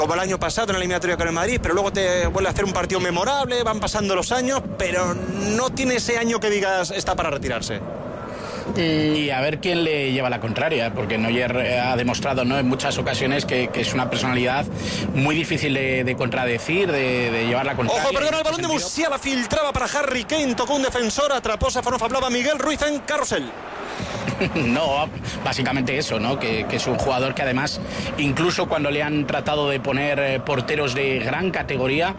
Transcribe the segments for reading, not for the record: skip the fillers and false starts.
como el año pasado en la eliminatoria con el Madrid, pero luego te vuelve a hacer un partido memorable, van pasando los años, pero no tiene ese año que digas está para retirarse. Y a ver quién le lleva la contraria, porque Neuer ha demostrado, ¿no?, en muchas ocasiones que es una personalidad muy difícil de contradecir, de llevar la contraria. Ojo, perdona, el balón de Musiala filtraba para Harry Kane, tocó un defensor, atrapó Safonov, hablaba Miguel Ruiz en carrusel. No, básicamente eso, ¿no? Que es un jugador que además, incluso cuando le han tratado de poner porteros de gran categoría,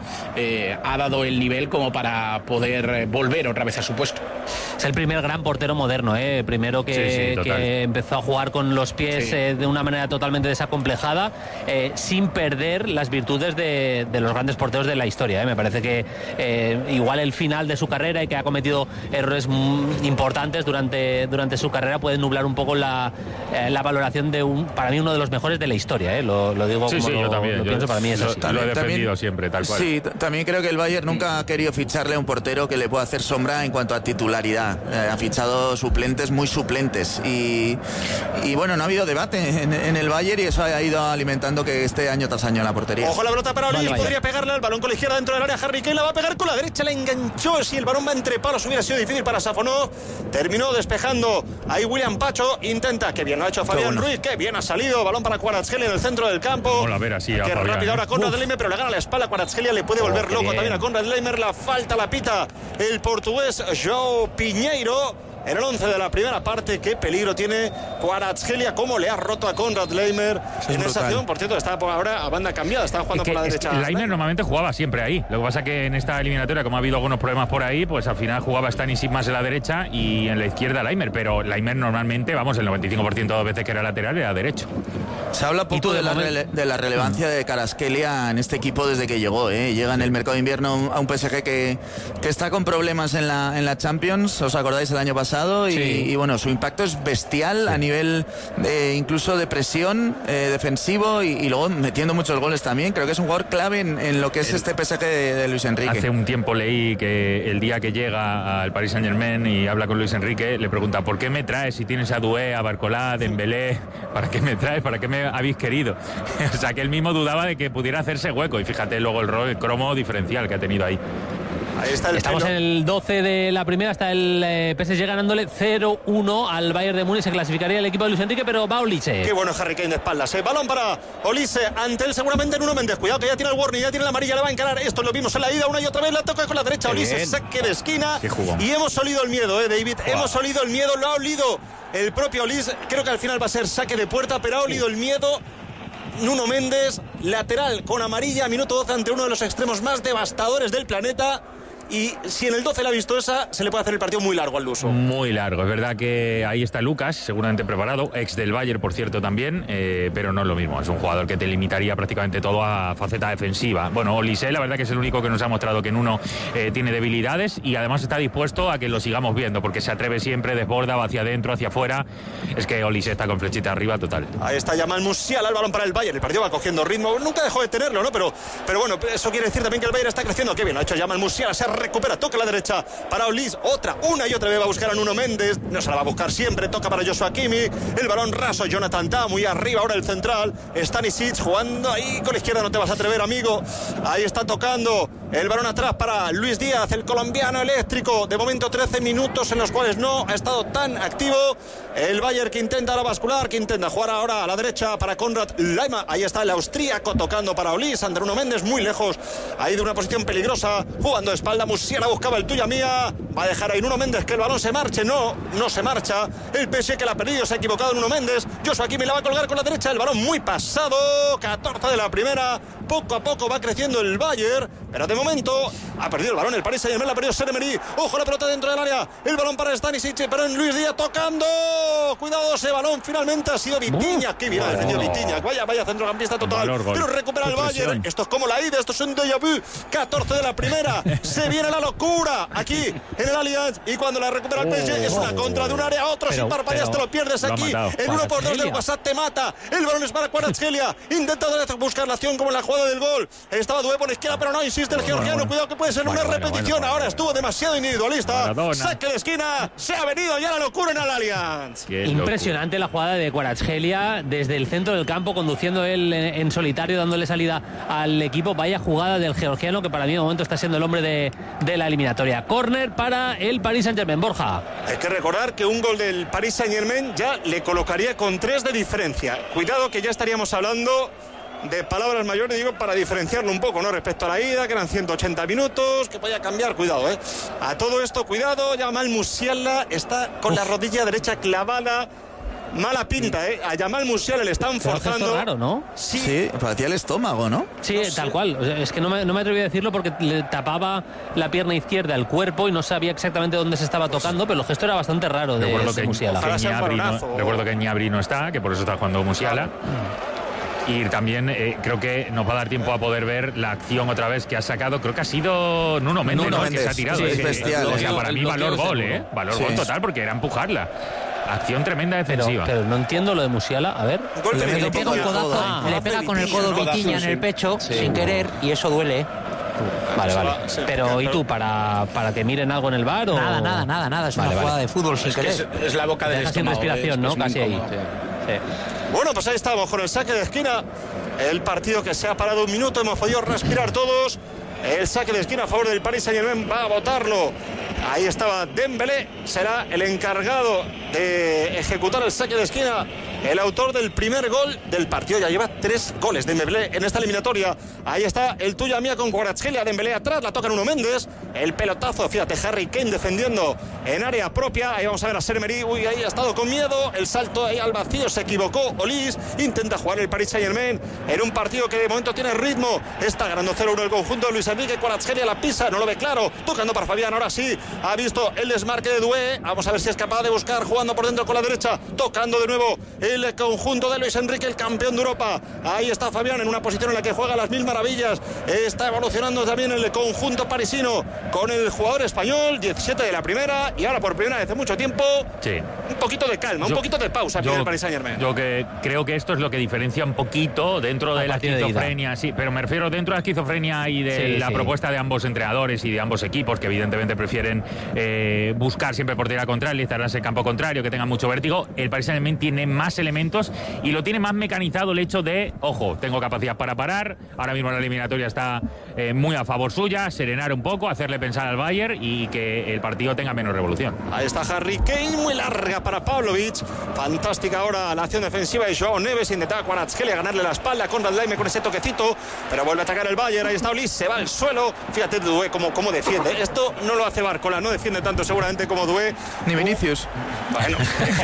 ha dado el nivel como para poder volver otra vez a su puesto. Es el primer gran portero moderno, primero que empezó a jugar con los pies de una manera totalmente desacomplejada, sin perder las virtudes de los grandes porteros de la historia. Me parece que igual el final de su carrera y que ha cometido errores importantes durante su carrera puede nublar un poco la valoración de para mí uno de los mejores de la historia. Lo digo como yo también. lo pienso, para mí es así. Lo he defendido siempre, tal cual. Sí, también creo que el Bayern nunca ha querido ficharle a un portero que le pueda hacer sombra en cuanto a titularidad. Ha fichado suplentes muy suplentes y bueno, no ha habido debate en el Bayern y eso ha ido alimentando que esté año tras año en la portería. Ojo la pelota para Oli, podría pegarle al balón con la izquierda dentro del área. Harry Kane la va a pegar con la derecha, la enganchó. Si el balón va entre palos hubiera sido difícil para Safonov. Terminó despejando ahí William Pacho, intenta, que bien lo ha hecho Fabián Ruiz, que bien ha salido, balón para Kvaratskhelia en el centro del campo. Hola, a ver, así que rápido ahora Konrad Laimer, pero le gana la espalda. Kvaratskhelia le puede volver loco también a Konrad Laimer. La falta la pita el portugués João Pinheiro en el 11 de la primera parte. Qué peligro tiene Kvaratskhelia, cómo le ha roto a Konrad Laimer en esa acción. Por cierto, está ahora a banda cambiada, está jugando por la derecha. Laimer normalmente jugaba siempre ahí. Lo que pasa que en esta eliminatoria, como ha habido algunos problemas por ahí, pues al final jugaba Stanisic más en la derecha y en la izquierda Laimer. Pero Laimer normalmente, vamos, el 95% de veces que era lateral era derecho. Se habla poco de la relevancia de Kvaratskhelia en este equipo desde que llegó. Llega en el mercado de invierno a un PSG que está con problemas en la Champions. ¿Os acordáis el año pasado? Y bueno, su impacto es bestial a nivel incluso de presión defensivo y luego metiendo muchos goles también. Creo que es un jugador clave en lo que es este PSG de Luis Enrique. Hace un tiempo leí que el día que llega al Paris Saint-Germain y habla con Luis Enrique, le pregunta: ¿por qué me traes si tienes a Doué, a Barcola, a Dembélé? ¿Para qué me traes? ¿Para qué me habéis querido? O sea, que él mismo dudaba de que pudiera hacerse hueco y fíjate luego el cromo diferencial que ha tenido ahí. Estamos en el 12 de la primera, está el PSG ganándole 0-1 al Bayern de Múnich. Se clasificaría el equipo de Luis Enrique, pero va Olise. Qué bueno Harry Kane de espaldas. Balón para Olise, ante él seguramente Nuno Méndez. Cuidado que ya tiene el warning, ya tiene la amarilla, le va a encarar. Esto lo vimos en la ida una y otra vez, la toca con la derecha. Olise, saque de esquina. Y hemos olido el miedo, David. Hemos olido el miedo, lo ha olido el propio Olise. Creo que al final va a ser saque de puerta, pero ha olido el miedo Nuno Méndez. Lateral con amarilla, minuto 12 ante uno de los extremos más devastadores del planeta. Y si en el 12 le ha visto esa, se le puede hacer el partido muy largo al luso. Muy largo. Es verdad que ahí está Lucas, seguramente preparado, ex del Bayern, por cierto, también, pero no es lo mismo. Es un jugador que te limitaría prácticamente todo a faceta defensiva. Bueno, Olise, la verdad que es el único que nos ha mostrado que en uno tiene debilidades y además está dispuesto a que lo sigamos viendo, porque se atreve siempre, desborda, va hacia adentro, hacia afuera. Es que Olise está con flechita arriba total. Ahí está Jamal Musiala, el balón para el Bayern. El partido va cogiendo ritmo. Nunca dejó de tenerlo, ¿no? Pero bueno, eso quiere decir también que el Bayern está creciendo. Qué bien, ha hecho Jamal Musiala, se recupera, toca la derecha para Olise, una y otra vez va a buscar a Nuno Méndez, no se la va a buscar siempre, toca para Joshua Kimmich, el balón raso, Jonathan Tah, muy arriba ahora el central, Stanisic jugando ahí con la izquierda, no te vas a atrever, amigo, ahí está tocando el balón atrás para Luis Díaz, el colombiano eléctrico, de momento 13 minutos en los cuales no ha estado tan activo, el Bayern que intenta la bascular, que intenta jugar ahora a la derecha para Konrad Laimer, ahí está el austríaco tocando para Olise, ante Nuno Méndez, muy lejos, ahí de una posición peligrosa, jugando de espalda, Musiala buscaba el tuya mía, va a dejar ahí Nuno Méndez que el balón se marche, no se marcha, el PSG que la ha perdido, se ha equivocado Nuno Méndez, Joshua Kimmich la va a colgar con la derecha, el balón muy pasado, 14 de la primera, poco a poco va creciendo el Bayern, pero de momento ha perdido el balón el Paris Saint-Germain, la ha perdido Seremery, ojo la pelota dentro del área, el balón para Stanisic, pero en Luis Díaz tocando, cuidado ese balón, finalmente ha sido Vitinha, qué bien ha defendido Vitinha, vaya centrocampista total, pero recupera el Bayern, esto es como la ida, esto es un déjà vu, 14 de la primera, se viene la locura aquí en el Allianz y cuando la recupera el PSG es una contra de un área a otro, sin parpadear te lo pierdes aquí, el 1-2 del WhatsApp te mata, el balón es para Kvaratskhelia, intenta buscar la acción como en la jugada del gol, estaba Doué por la izquierda pero no, insiste insiste el georgiano, cuidado que puede ser una repetición. Ahora estuvo demasiado individualista. Maradona. Saque de esquina, se ha venido ya la locura en el Allianz. Impresionante la jugada de Kvaratskhelia desde el centro del campo, conduciendo él en solitario, dándole salida al equipo. Vaya jugada del georgiano, que para mí de momento está siendo el hombre de la eliminatoria. Córner para el Paris Saint-Germain. Borja. Hay que recordar que un gol del Paris Saint-Germain ya le colocaría con 3 de diferencia. Cuidado que ya estaríamos hablando de palabras mayores, digo, para diferenciarlo un poco, ¿no? Respecto a la ida, que eran 180 minutos, que podía cambiar, cuidado, ¿eh? A todo esto, cuidado, Jamal Musiala está con la rodilla derecha clavada. Mala pinta, ¿eh? A Jamal Musiala le están forzando. Es raro, ¿no? Sí, parecía el estómago, ¿no? Sí, no tal cual. O sea, es que no me atreví a decirlo porque le tapaba la pierna izquierda al cuerpo y no sabía exactamente dónde se estaba tocando, pero el gesto era bastante raro de Musiala. Recuerdo que Gnabry no está, que por eso está jugando Musiala. Y también creo que nos va a dar tiempo a poder ver la acción otra vez que ha sacado. Creo que ha sido Nuno Méndez, ¿no? Que se ha tirado. Sí, es bestial. O sea, para mí valor gol, ¿eh? Valor gol total, porque era empujarla. Acción tremenda defensiva. Pero no entiendo lo de Musiala. A ver. Le pega un codazo, le pega con el codo Vitinha en el pecho sin querer y eso duele. Vale. Pero ¿y tú? ¿Para que miren algo en el bar? Nada. Es una jugada de fútbol sin querer. Es la boca del estómago. Sin respiración, ¿no? Casi ahí. Sí. Bueno, pues ahí estamos con el saque de esquina. El partido que se ha parado un minuto, hemos podido respirar todos. El saque de esquina a favor del Paris Saint-Germain, va a botarlo. Ahí estaba Dembélé, será el encargado de ejecutar el saque de esquina. El autor del primer gol del partido, ya lleva 3 goles de Dembélé en esta eliminatoria. Ahí está el tuya mía con Kvaratskhelia. Dembélé atrás, la toca Nuno Méndez. El pelotazo, fíjate, Harry Kane defendiendo en área propia. Ahí vamos a ver a Sermery. Uy, ahí ha estado con miedo. El salto ahí al vacío, se equivocó. Olís intenta jugar el Paris Saint-Germain en un partido que de momento tiene ritmo. Está ganando 0-1 el conjunto de Luis Enrique. Kvaratskhelia la pisa, no lo ve claro. Tocando para Fabián, ahora sí. Ha visto el desmarque de Doué. Vamos a ver si es capaz de buscar jugando por dentro con la derecha. Tocando de nuevo el conjunto de Luis Enrique, el campeón de Europa. Ahí está Fabián en una posición en la que juega las mil maravillas. Está evolucionando también el conjunto parisino con el jugador español, 17 de la primera, y ahora por primera vez en mucho tiempo, un poquito de calma, un poquito de pausa aquí en el Paris Saint-Germain. Yo que creo que esto es lo que diferencia un poquito dentro de la esquizofrenia, sí, pero me refiero dentro de la esquizofrenia y de la propuesta de ambos entrenadores y de ambos equipos, que evidentemente prefieren buscar siempre portería contraria, instalarse en campo contrario, que tengan mucho vértigo. El Paris Saint-Germain tiene más elementos y lo tiene más mecanizado el hecho de, ojo, tengo capacidad para parar, ahora mismo la eliminatoria está muy a favor suya, serenar un poco, hacerle pensar al Bayern y que el partido tenga menos revolución. Ahí está Harry Kane, muy larga para Pavlovic, fantástica ahora la acción defensiva de Joao Neves, intentaba Kvaratskhelia ganarle la espalda con Laime con ese toquecito, pero vuelve a atacar el Bayern. Ahí está Olís, se va al suelo, fíjate Doué cómo defiende, esto no lo hace Barcola, no defiende tanto seguramente como Doué, ni Vinicius. Bueno,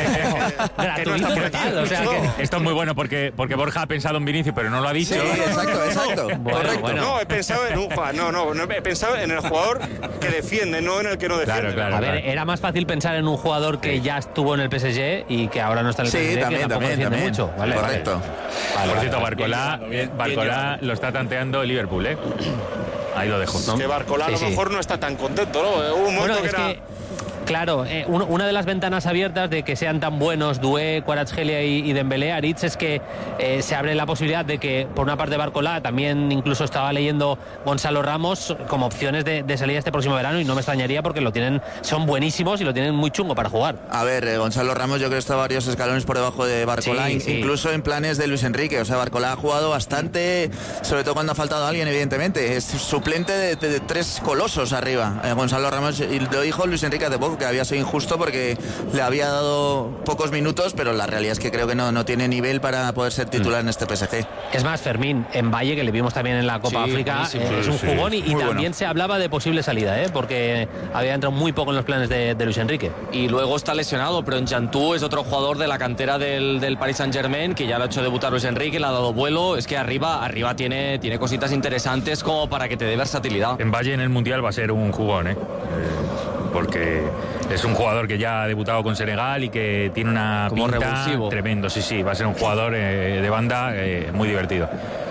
esto es muy bueno porque Borja ha pensado en Vinicius, pero no lo ha dicho. Sí, exacto. Bueno. No, he pensado he pensado en el jugador que defiende, no en el que no defiende. Claro. A ver, era más fácil pensar en un jugador que ya estuvo en el PSG y que ahora no está en el PSG, que tampoco defiende mucho. Vale, correcto. Vale. Por cierto, Barcola lo está tanteando el Liverpool, ¿eh? Ahí lo dejo. Es que Barcola a lo mejor no está tan contento, ¿no? Hubo un momento que era... Claro, una de las ventanas abiertas de que sean tan buenos Doué, Kvaratskhelia y Dembélé, Aritz, es que se abre la posibilidad de que, por una parte, Barcola, también incluso estaba leyendo Gonzalo Ramos como opciones de salida este próximo verano, y no me extrañaría porque son buenísimos y lo tienen muy chungo para jugar. A ver, Gonzalo Ramos yo creo que está varios escalones por debajo de Barcola, incluso en planes de Luis Enrique. O sea, Barcola ha jugado bastante, sobre todo cuando ha faltado alguien, evidentemente. Es suplente de 3 colosos arriba. Gonzalo Ramos, y lo dijo Luis Enrique hace poco, que había sido injusto porque le había dado pocos minutos, pero la realidad es que creo que no tiene nivel para poder ser titular en este PSG. Es más, Fermín, en Valle, que le vimos también en la Copa África, es un jugón y también bueno. Se hablaba de posible salida, porque había entrado muy poco en los planes de Luis Enrique. Y luego está lesionado, pero en Chantú es otro jugador de la cantera del Paris Saint-Germain, que ya lo ha hecho debutar Luis Enrique, le ha dado vuelo. Es que arriba tiene cositas interesantes como para que te dé versatilidad. En Valle en el Mundial va a ser un jugón, porque es un jugador que ya ha debutado con Senegal y que tiene una como pinta revulsivo. Tremendo, sí, va a ser un jugador de banda muy divertido.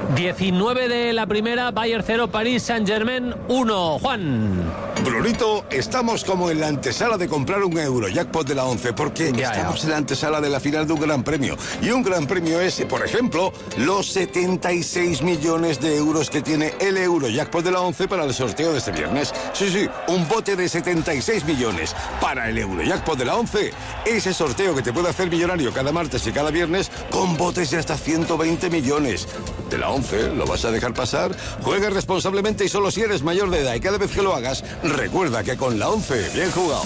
19 de la primera, Bayern 0, Paris Saint-Germain 1. Juan. Brunito, estamos como en la antesala de comprar un Eurojackpot de la 11, porque estamos en la antesala de la final de un gran premio. Y un gran premio es, por ejemplo, los 76 millones de euros que tiene el Eurojackpot de la 11 para el sorteo de este viernes. Sí, un bote de 76 millones para el Eurojackpot de la 11. Ese sorteo que te puede hacer millonario cada martes y cada viernes con botes de hasta 120 millones. De la 11, ¿lo vas a dejar pasar? Juega responsablemente y solo si eres mayor de edad, y cada vez que lo hagas, recuerda que con la 11, bien jugado.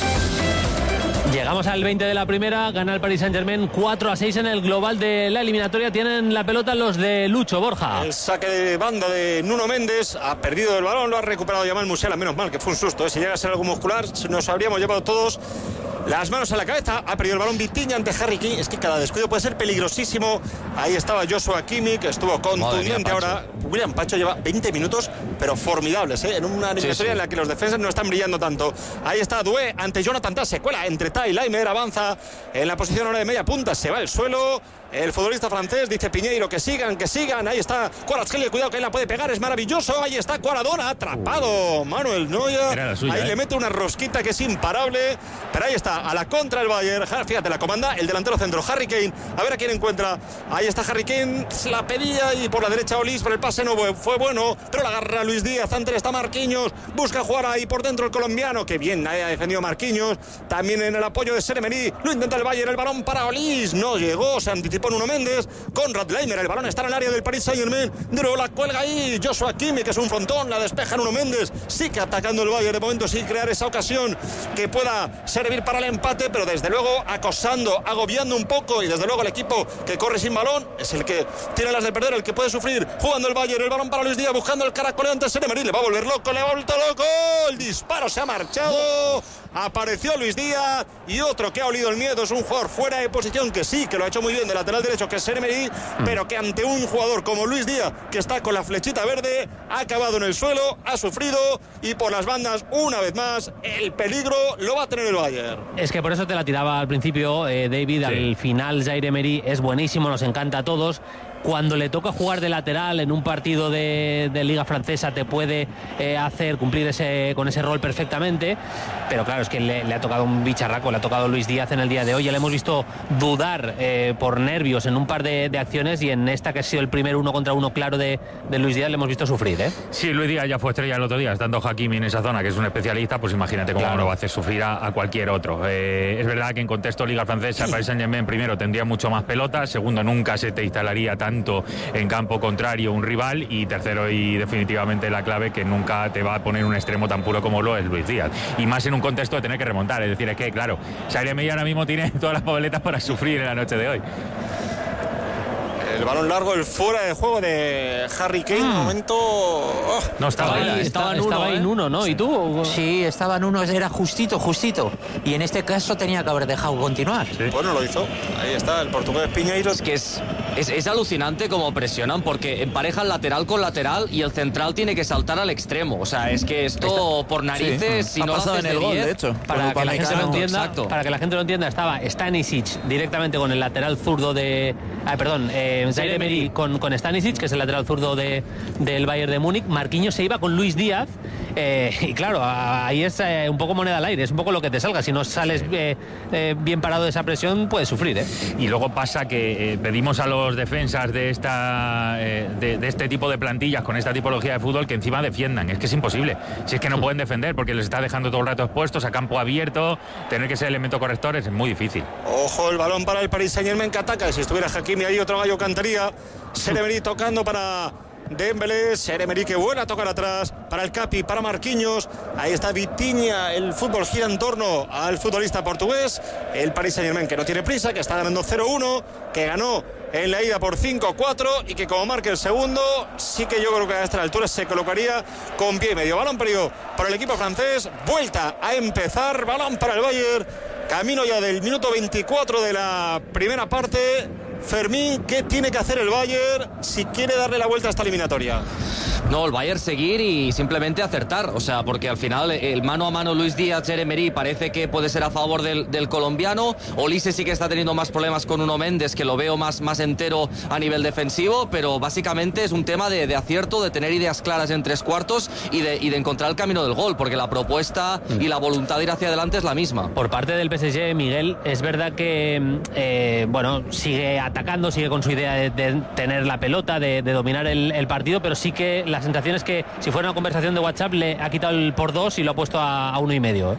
Llegamos al 20 de la primera, gana el Paris Saint-Germain 4-6 en el global de la eliminatoria. Tienen la pelota los de Lucho, Borja. El saque de banda de Nuno Méndez, ha perdido el balón, lo ha recuperado Jamal Musiala, menos mal que fue un susto, si llega a ser algo muscular nos habríamos llevado todos las manos a la cabeza. Ha perdido el balón Vitinha ante Harry Kane, es que cada descuido puede ser peligrosísimo. Ahí estaba Joshua Kimmich, que estuvo contundente. Ahora William Pacho lleva 20 minutos pero formidables, en una eliminatoria en la que los defensas no están brillando tanto. Ahí está Doué ante Jonathan Tah, se cuela entre Tah y Laimer, avanza en la posición ahora de media punta, se va al suelo el futbolista francés, dice Piñeiro que sigan, ahí está Kvaratskhelia, cuidado que él la puede pegar, es maravilloso, ahí está Kvaradona, atrapado Manuel Neuer, ahí le mete una rosquita que es imparable, pero ahí está, a la contra el Bayern, fíjate, la comanda el delantero centro, Harry Kane, a ver a quién encuentra, ahí está Harry Kane, la pedía y por la derecha Olís, pero el pase no fue bueno, pero la agarra Luis Díaz, antes está Marquinhos, busca jugar ahí por dentro el colombiano, que bien ha defendido Marquinhos, también en el apoyo de Seremeni, lo intenta el Bayern, el balón para Olís, no llegó, se anticipó Nuno Méndez, Konrad Laimer, el balón está en el área del Paris Saint-Germain, de nuevo la cuelga ahí Joshua Kimmich, que es un frontón, la despeja Nuno Méndez, sigue atacando el Bayern de momento, sí crear esa ocasión que pueda servir para el empate, pero desde luego acosando, agobiando un poco, y desde luego el equipo que corre sin balón es el que tiene las de perder, el que puede sufrir, jugando el Bayern, el balón para Luis Díaz, buscando el caracoleo ante Seremeni, le va a volver loco, le ha vuelto loco, el disparo se ha marchado, apareció Luis Díaz, y otro que ha olido el miedo es un jugador fuera de posición, que sí, que lo ha hecho muy bien de lateral derecho, que es Seremeni, pero que ante un jugador como Luis Díaz, que está con la flechita verde, ha acabado en el suelo, ha sufrido, y por las bandas, una vez más, el peligro lo va a tener el Bayern. Es que por eso te la tiraba al principio, David, al final Zaire Emery es buenísimo, nos encanta a todos. Cuando le toca jugar de lateral en un partido de Liga Francesa te puede hacer cumplir con ese rol perfectamente, pero claro, es que le ha tocado un bicharraco, le ha tocado Luis Díaz en el día de hoy, ya le hemos visto dudar por nervios en un par de acciones, y en esta que ha sido el primer 1 contra 1 claro de Luis Díaz le hemos visto sufrir. Sí, Luis Díaz ya fue estrella el otro día, estando Hakimi en esa zona, que es un especialista, pues imagínate cómo lo va a hacer sufrir a cualquier otro. Es verdad que en contexto Liga Francesa, Paris Saint-Germain primero tendría mucho más pelota, segundo nunca se te instalaría tanto en campo contrario un rival, y tercero y definitivamente la clave, que nunca te va a poner un extremo tan puro como lo es Luis Díaz, y más en un contexto de tener que remontar, es decir, es que claro, Zaire Emery ahora mismo tiene todas las papeletas para sufrir en la noche de hoy. El balón largo, el fuera de juego de Harry Kane, momento... No estaba ahí, estaba en uno, ¿no? ¿Y tú? Sí, estaba en uno, era justito. Y en este caso tenía que haber dejado continuar. Sí. Bueno, lo hizo. Ahí está, el portugués Piñeiro. Es que es alucinante cómo presionan, porque emparejan lateral con lateral y el central tiene que saltar al extremo. O sea, es que esto por narices, si no pasado en el gol, de hecho. Para que la gente lo entienda, estaba Stanisic directamente con el lateral zurdo de... Zaire Emery con Stanisic, que es el lateral zurdo del Bayern de Múnich. Marquinhos se iba con Luis Díaz, y claro, ahí es un poco moneda al aire, es un poco lo que te salga. Si no sales bien parado de esa presión, puedes sufrir. Y luego pasa que pedimos a los defensas de este tipo de plantillas, con esta tipología de fútbol, que encima defiendan. Es que es imposible. Si es que no pueden defender, porque les está dejando todo el rato expuestos a campo abierto, tener que ser elemento correctores es muy difícil. Ojo, el balón para el Paris Saint-Germain, que ataca, y si estuviera Hakimi ahí, otro gallo cantaría. Seremeni tocando para Dembélé, Seremeni que vuela a tocar atrás para el Capi, para Marquinhos, ahí está Vitinha, el fútbol gira en torno al futbolista portugués, el Paris Saint-Germain que no tiene prisa, que está ganando 0-1, que ganó en la ida por 5-4 y que como marque el segundo, sí que yo creo que a esta altura se colocaría con pie y medio. Balón perdido para el equipo francés, vuelta a empezar, balón para el Bayern, camino ya del minuto 24 de la primera parte. Fermín, ¿qué tiene que hacer el Bayern si quiere darle la vuelta a esta eliminatoria? No, el Bayern seguir y simplemente acertar, o sea, porque al final el mano a mano Luis Díaz, Jeremery parece que puede ser a favor del colombiano. Olise sí que está teniendo más problemas con Nuno Méndez, que lo veo más entero a nivel defensivo, pero básicamente es un tema de acierto, de tener ideas claras en tres cuartos y de encontrar el camino del gol, porque la propuesta y la voluntad de ir hacia adelante es la misma. Por parte del PSG, Miguel, es verdad que sigue atacando, sigue con su idea de tener la pelota, de dominar el partido, pero sí que la sensación es que si fuera una conversación de WhatsApp le ha quitado el por 2 y lo ha puesto a 1,5.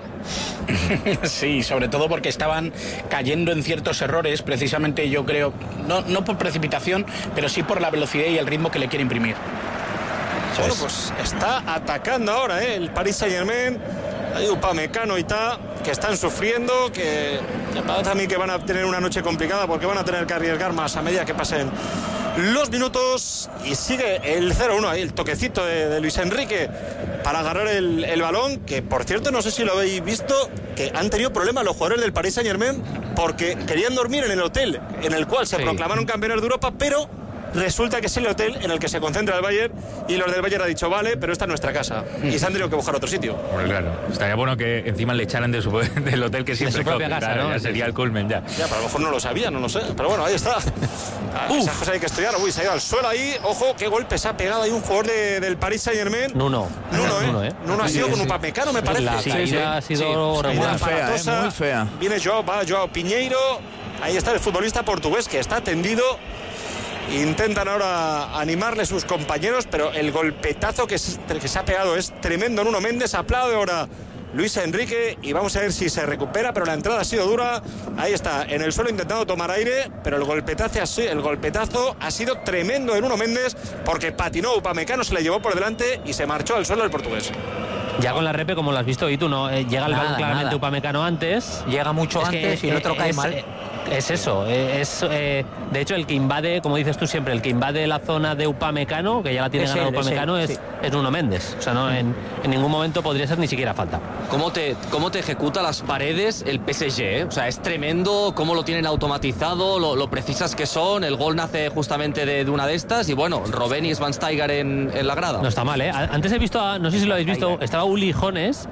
Sí, sobre todo porque estaban cayendo en ciertos errores, precisamente yo creo, no por precipitación, pero sí por la velocidad y el ritmo que le quiere imprimir. Bueno, pues está atacando ahora el Paris Saint-Germain. Hay Upamecano y Ta que están sufriendo, que me parece a mí que van a tener una noche complicada porque van a tener que arriesgar más a medida que pasen los minutos. Y sigue el 0-1 ahí, el toquecito de Luis Enrique para agarrar el balón, que por cierto no sé si lo habéis visto, que han tenido problemas los jugadores del Paris Saint-Germain porque querían dormir en el hotel en el cual se proclamaron campeones de Europa, pero resulta que es el hotel en el que se concentra el Bayern y los del Bayern han dicho, vale, pero esta es nuestra casa. Y se han tenido que buscar otro sitio. Bueno, claro, estaría bueno que encima le echaran del hotel que siempre de su propia casa, claro, ¿no? Ya sería el culmen ya. Ya, pero a lo mejor no lo sabían, no lo sé. Pero bueno, ahí está. Esas cosas hay que estudiar. Uy, se ha ido al suelo ahí. Ojo, qué golpe se ha pegado ahí un jugador del Paris Saint-Germain. Nuno, ha sido con un Upamecano, me parece. La caída ha sido regular. Muy fea. Viene Joao Pinheiro. Ahí está el futbolista portugués que está tendido. Intentan ahora animarle sus compañeros, pero el golpetazo que se ha pegado es tremendo. Nuno Méndez aplaude ahora Luis Enrique y vamos a ver si se recupera, pero la entrada ha sido dura. Ahí está, en el suelo intentando tomar aire, pero el golpetazo ha sido tremendo de Nuno Méndez porque patinó Upamecano, se le llevó por delante y se marchó al suelo el portugués. Ya con la repe, como lo has visto, y tú no llega el balón claramente Upamecano antes. Llega mucho antes y el otro cae mal. Es eso, de hecho el que invade, como dices tú siempre, el que invade la zona de Upamecano, que ya la tiene ganado Upamecano, es Nuno Méndez. O sea, no, en ningún momento podría ser ni siquiera falta. ¿Cómo te ejecuta las paredes el PSG? O sea, es tremendo cómo lo tienen automatizado, lo precisas que son. El gol nace justamente de una de estas y bueno, Robben y Schweinsteiger en la grada. No está mal, ¿eh? Antes he visto, no sé si lo habéis visto, estaba Uli Hoeneß,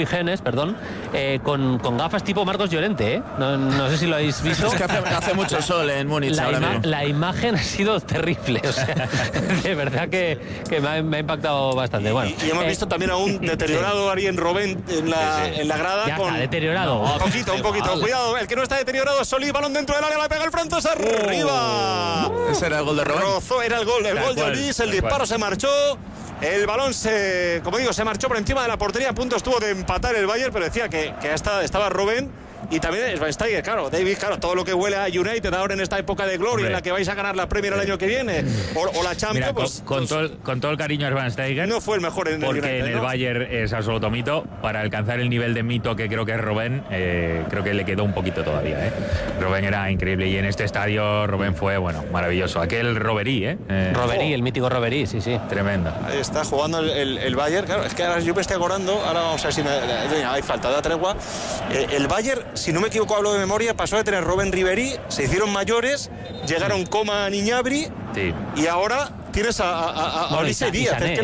con gafas tipo Marcos Llorente, ¿eh? No sé si lo habéis visto. Es que hace mucho sol en Múnich ahora mismo. La imagen ha sido terrible, o sea, de verdad que me ha impactado bastante. Bueno, y hemos visto también a un deteriorado Arjen Robben en la grada. Ya está deteriorado. Un poquito. Cuidado, el que no está deteriorado es Solís, balón dentro del área, la pega el francés arriba. Ese era el gol de Robben. Era el gol de Olís, el disparo se marchó. El balón se marchó por encima de la portería. A punto estuvo de empatar el Bayern, pero decía que estaba Robben. Y también Schweinsteiger, David, todo lo que huele a United ahora en esta época de gloria en la que vais a ganar la Premier el año que viene o la Champions. Mira, con todo el cariño a Schweinsteiger, no fue el mejor en el porque United, en el Bayern es absoluto mito. Para alcanzar el nivel de mito que creo que es Robben, creo que le quedó un poquito todavía. Robben era increíble y en este estadio Robben fue, maravilloso. Aquel Robbery, el mítico Robbery, sí. Tremendo. Ahí está jugando el Bayern. Claro, es que ahora yo me estoy acordando, ahora vamos a ver si hay falta de tregua. El Bayern, si no me equivoco, hablo de memoria, pasó de tener Robben Ribéry, se hicieron mayores, llegaron Coman y Gnabry, y ahora tienes a Olise Díaz. Es que